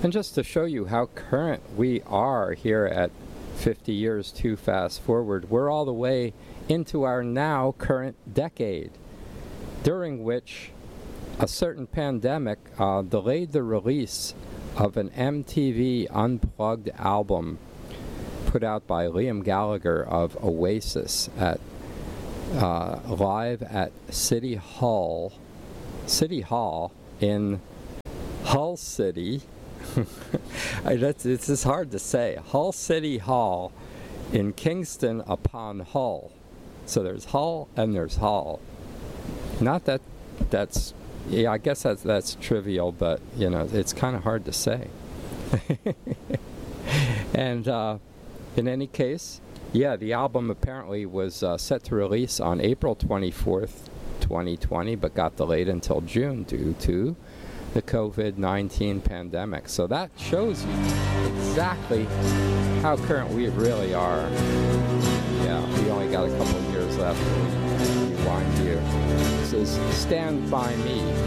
And just to show you how current we are here at 50 years too fast forward, we're all the way into our now current decade, during which a certain pandemic delayed the release of an MTV Unplugged album put out by Liam Gallagher of Oasis at live at City Hall in Hull City. It's just hard to say. Hull City Hall in Kingston upon Hull. So there's Hull and there's Hull. Not that that's, yeah, I guess that's trivial, but you know, it's kind of hard to say. And in any case, yeah, the album apparently was set to release on April 24th, 2020, but got delayed until June due to the COVID-19 pandemic. So that shows you exactly how current we really are. Yeah, we only got a couple of years left to rewind here. This is Stand By Me.